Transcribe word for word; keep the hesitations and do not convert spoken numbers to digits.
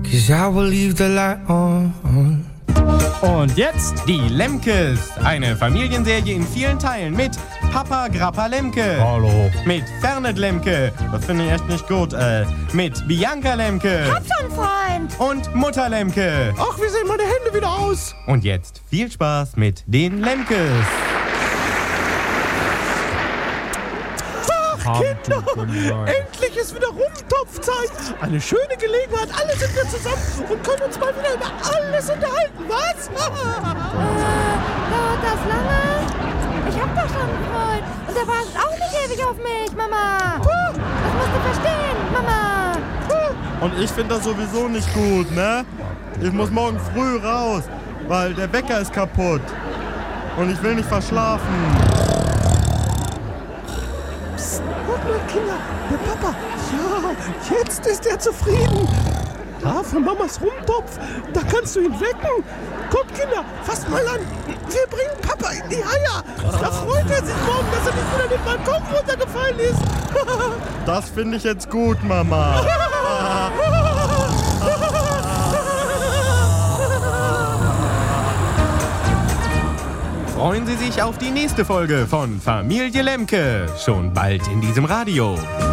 'cause I will leave the light on. Und jetzt die Lemkes. Eine Familienserie in vielen Teilen mit Papa Grappa Lemke. Hallo. Mit Fernet Lemke. Das finde ich echt nicht gut. Äh, mit Bianca Lemke. Hab schon, Freund. Und Mutter Lemke. Ach, wie sehen meine Hände wieder aus? Und jetzt viel Spaß mit den Lemkes. Ach, Kinder, endlich ist wieder Rumtopfzeit. Eine schöne Gelegenheit. Alle sind wir zusammen und können uns mal wieder über alles unterhalten. Was? äh, dauert das lange? Ich hab doch schon einen Freund. Und der wartet auch nicht ewig auf mich, Mama. Das musst du verstehen, Mama. Und ich finde das sowieso nicht gut, ne? Ich muss morgen früh raus, weil der Wecker ist kaputt. Und ich will nicht verschlafen. Hört mal, Kinder, der Papa. Ja, jetzt ist er zufrieden. Da von Mamas Rumtopf, da kannst du ihn wecken. Kommt, Kinder, fasst mal an. Wir bringen Papa in die Eier. Da freut er sich morgen, dass er nicht wieder den Balkon runtergefallen ist. Das finde ich jetzt gut, Mama. Freuen Sie sich auf die nächste Folge von Familie Lemke. Schon bald in diesem Radio.